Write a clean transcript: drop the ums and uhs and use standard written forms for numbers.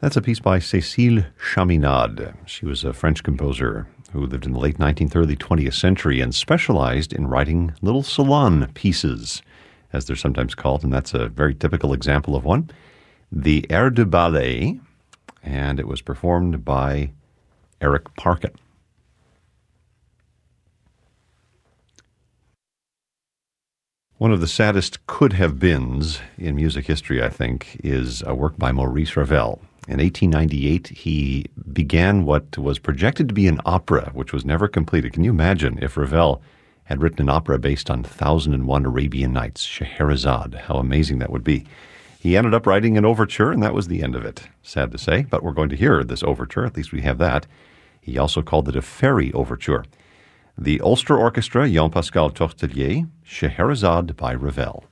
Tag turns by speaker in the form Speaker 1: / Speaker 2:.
Speaker 1: That's a piece by Cécile Chaminade. She was a French composer who lived in the late 19th, early 20th century and specialized in writing little salon pieces, as they're sometimes called, and that's a very typical example of one. The Air de Ballet, and it was performed by Eric Parkin. One of the saddest could-have-beens in music history, I think, is a work by Maurice Ravel. In 1898, he began what was projected to be an opera, which was never completed. Can you imagine if Ravel had written an opera based on 1001 Arabian Nights, Scheherazade? How amazing that would be. He ended up writing an overture, and that was the end of it. Sad to say, but we're going to hear this overture. At least we have that. He also called it a fairy overture. The Ulster Orchestra, Jean-Pascal Tortelier, Scheherazade by Ravel.